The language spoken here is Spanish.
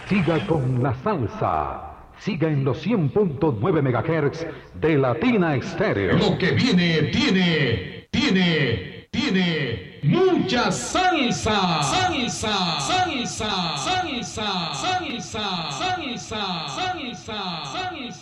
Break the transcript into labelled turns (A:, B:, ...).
A: Siga con la salsa. Siga en los 100.9 MHz de Latina Estéreo.
B: Lo que viene tiene mucha salsa. Salsa, salsa, salsa, salsa, salsa, salsa, salsa.